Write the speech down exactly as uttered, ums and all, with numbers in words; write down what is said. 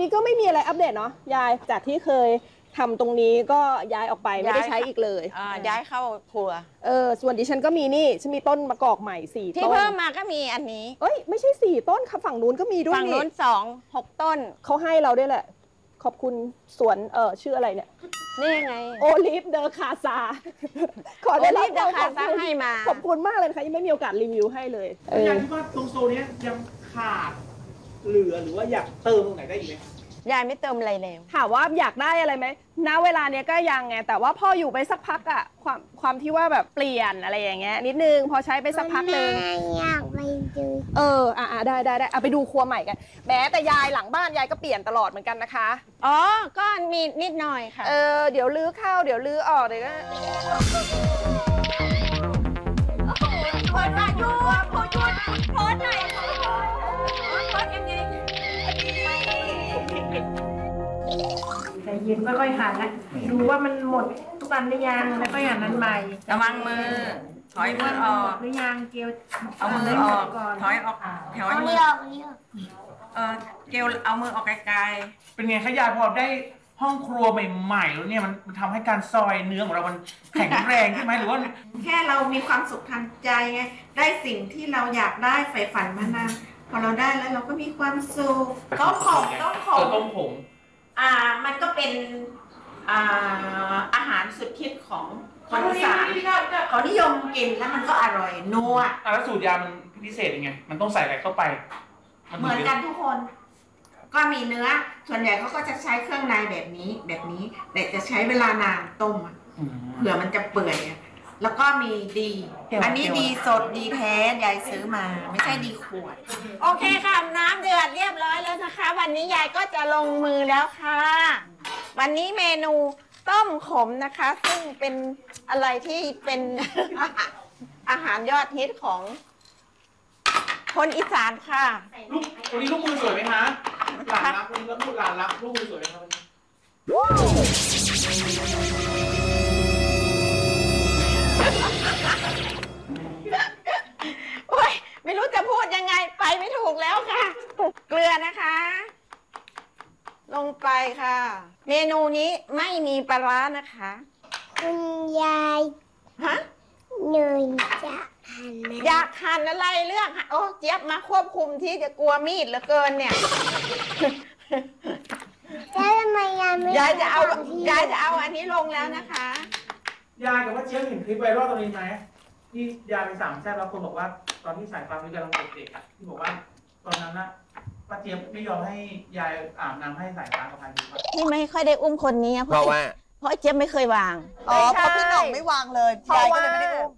ก็ไม่มีอะไรอัปเดตเนาะยายจากที่เคยทำตรงนี้ก็ย้ายออกไปไม่ได้ใช้อีกเลยย้ายเข้าครัวเออส่วนดิฉันก็มีนี่ฉันมีต้นมะกอกใหม่สี่ต้นที่เพิ่มมาก็มีอันนี้เอ้ยไม่ใช่สี่ต้นค่ะฝั่งนู้นก็มีด้วยฝั่งนู้นสองหกต้นเขาให้เราด้วยแหละขอบคุณสวนเออชื่ออะไรเนี่ยนี่ไงโอลิฟเดอคาซาขอได้รับเดอคาซาให้มาขอบคุณมากเลยค่ะยังไม่มีโอกาสรีวิวให้เลยอยากคิดว่าตรงโซนนี้ยังขาดเหลือหรือว่าอยากเติมตรงไหนได้อีกไหมยายไม่เติมอะไรแล้วถามว่าอยากได้อะไรไหมณเวลาเนี้ยก็ยังไงแต่ว่าพออยู่ไปสักพักอะความความที่ว่าแบบเปลี่ยนอะไรอย่างเงี้ยนิดนึงพอใช้ไปสักพักนึงอยากไปดูเอออ่ะได้ได้ได้เอาไปดูครัวใหม่กันแม้แต่ยายหลังบ้านยายก็เปลี่ยนตลอดเหมือนกันนะคะอ๋อก็มีนิดหน่อยค่ะเออเดี๋ยวลื้อเข้าเดี๋ยวลื้อออกเดี๋ยวก็โพสต์มาหยุดโพสต์หยุดโพสต์หน่อยโพสต์ยังไงใจเย็นค่อยๆหั่นนะดูว่ามันหมดทุกอันหรือยังแล้วก็หั่นนั้นใหม่ระวังมือถอยมือออกหรือยังเกลเอามือออกถอยออกถอยมือเออเกลเอามือออกไกลๆเป็นไงขยายพอได้ห้องครัวใหม่ๆแล้วเนี่ยมันมันทำให้การซอยเนื้อของเรามันแข็งแรงใช่ไหมหรือว่าแค่เรามีความสุขทางใจไงได้สิ่งที่เราอยากได้ใฝ่ฝันมานานพอเราได้แล้วเราก็มีความสุขต้มขมต้มขมต้มขมอ่ามันก็เป็นอ่าอาหารสุดฮิตของคนอีสานเขานิยมกินแล้วมันก็อร่อยนัวแล้วสูตรยามันพิเศษยังไงมันต้องใส่อะไรเข้าไปเหมือนกันทุกคนก็มีเนื้อส่วนใหญ่เขาก็จะใช้เครื่องในแบบนี้แบบนี้แต่จะใช้เวลานานต้มเผื่อมันจะเปื่อยแล้วก็มีดีอันนี้ดีสดดีแท้ยายซื้อมาไม่ใช่ดีขวดโอเคค่ะน้ำเดือดเรียบร้อยแล้วนะคะวันนี้ยายก็จะลงมือแล้วค่ะวันนี้เมนูต้มขมนะคะซึ่งเป็นอะไรที่เป็น อาหารยอดฮิตของคนอีสานค่ะลูกวันนี้ลูกมือสวยไหมคะหลานรักลูกหลานรักลูกมือสวยไหมคะโอ้ยไม่รู้จะพูดยังไงไปไม่ถูกแล้วค่ะเกลือนะคะ ลงไปค่ะเมนูนี้ไม่มีปลาร้านะคะคุณยายฮะหนูจะหั่นอยากหั่นอะไรเลือกโอ้เจี๊ยบมาควบคุมที่จะกลัวมีดเหลือเกินเนี่ยแล้วทำไมยายไม่ยายจะเอายายจะเอาอันนี้ลงแล้วนะคะยายกับว่าเจี๊ยบเห็นคลิปไวรัลตรงนี้ไหมที่ยายไปสามแซ่บแล้วคนบอกว่าตอนที่สายฟ้าวิกำลังเด็กๆที่บอกว่าตอนนั้นนะป้าเจี๊ยบไม่ยอมให้ยายอาบน้ำให้สายฟ้ากับพายดูที่ไม่ค่อยได้อุ้มคนนี้เพราะว่าเพราะเจี๊ยบไม่เคยวางอ๋อเพราะพี่หน่องไม่วางเลยยายก็เลยไม่ได้อุ้ม